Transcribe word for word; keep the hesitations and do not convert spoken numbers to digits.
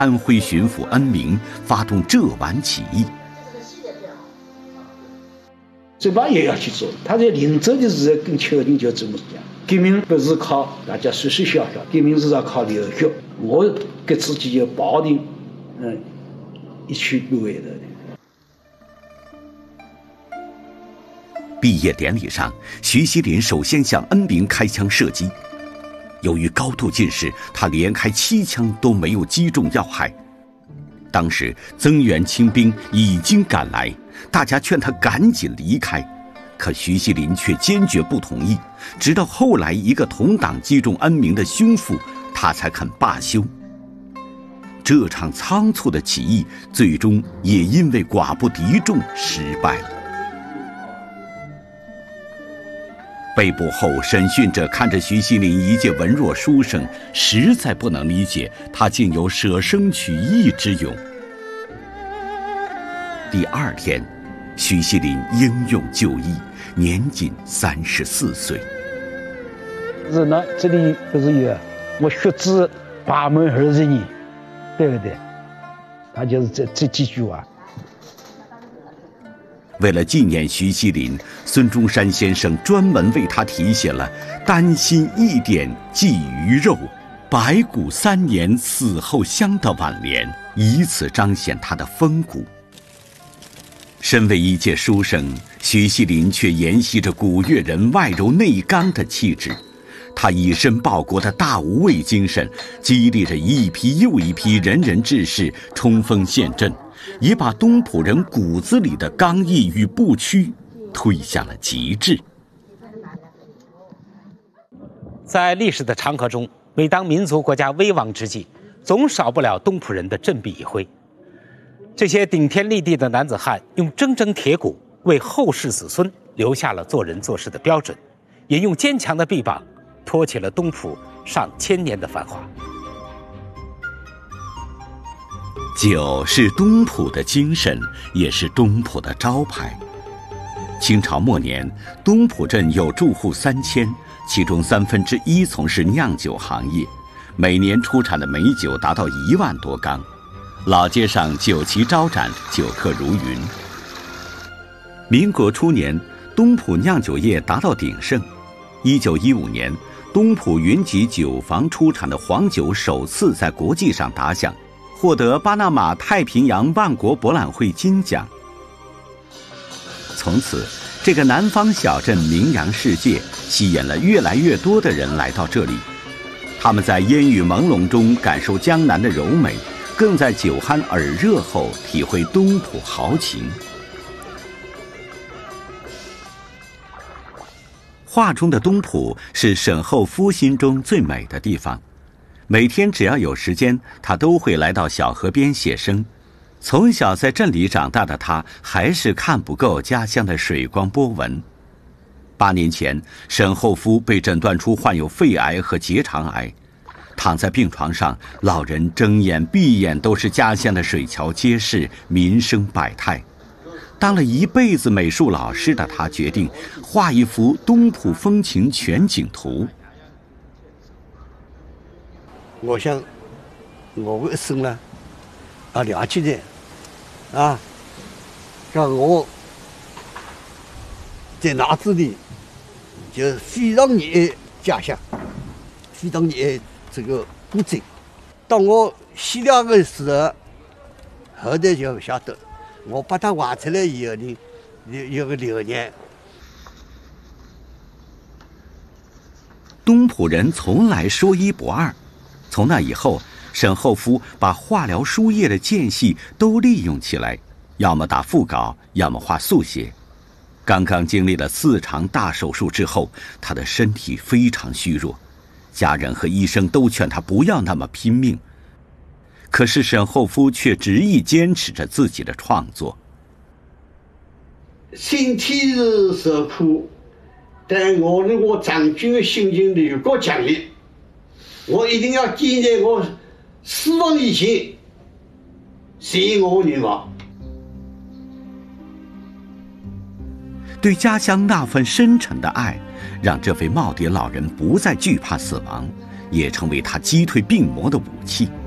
安徽巡抚恩铭发动浙皖起义。 这把也要去做，他在临走的时候更确定就这么讲：革命不是靠大家说说笑笑，革命是要靠流血。我给自己就抱定，嗯，一去不回头的。 毕业典礼上，徐锡麟首先向恩铭开枪射击。由于高度近视，他连开七枪都没有击中要害。当时增援清兵已经赶来，大家劝他赶紧离开，可徐锡麟却坚决不同意。直到后来一个同党击中恩铭的胸腹，他才肯罢休。这场仓促的起义最终也因为寡不敌众失败了。被捕后，审讯者看着徐锡麟一介文弱书生，实在不能理解他竟有舍生取义之勇。第二天，徐锡麟英勇就义，年仅三十四岁。 是呢，这里不是有我学子八门二十年，对不对？他就是这这几句话。 为了纪念徐锡麟，孙中山先生专门为他题写了“丹心一点寄鱼肉，白骨三年死后香”的挽联，以此彰显他的风骨。身为一介书生，徐锡麟却沿袭着古越人外柔内刚的气质。他以身报国的大无畏精神，激励着一批又一批仁人志士冲锋陷阵，也把东浦人骨子里的刚毅与不屈推向了极致。 在历史的长河中，每当民族国家危亡之际，总少不了东浦人的振臂一挥。这些顶天立地的男子汉用铮铮铁骨为后世子孙留下了做人做事的标准，也用坚强的臂膀托起了东浦上千年的繁华。 酒是东浦的精神，也是东浦的招牌。清朝末年，东浦镇有住户三千，其中三分之一从事酿酒行业，每年出产的美酒达到一万多缸。老街上酒旗招展，酒客如云。民国初年，东浦酿酒业达到鼎盛。一九一五年，东浦云集酒坊出产的黄酒首次在国际上打响，获得巴拿马太平洋万国博览会金奖。从此，这个南方小镇名扬世界，吸引了越来越多的人来到这里。他们在烟雨朦胧中感受江南的柔美，更在酒酣耳热后体会东浦豪情。画中的东浦是沈厚夫心中最美的地方。每天只要有时间，他都会来到小河边写生。从小在镇里长大的他，还是看不够家乡的水光波纹。八年前，沈厚夫被诊断出患有肺癌和结肠癌，躺在病床上，老人睁眼闭眼都是家乡的水桥街市，民生百态。当了一辈子美术老师的他，决定画一幅东浦风情全景图。 我想，我的一生呢，要了解的，啊，像我在脑子里就非常热爱家乡，非常热爱这个古镇。当我写了的时候，后头就晓得，我把它画出来以后呢，有有个流年。 东浦人从来说一不二。从那以后，沈厚夫把画疗书页的间隙都利用起来，要么打腹稿，要么画速写。刚刚经历了四场大手术之后，他的身体非常虚弱，家人和医生都劝他不要那么拼命。可是沈厚夫却执意坚持着自己的创作。 身体是受苦，但我如果长久的心情有够强烈，我一定要坚在我死亡以前实现我的愿望。 对家乡那份深沉的爱，让这位耄耋老人不再惧怕死亡，也成为他击退病魔的武器。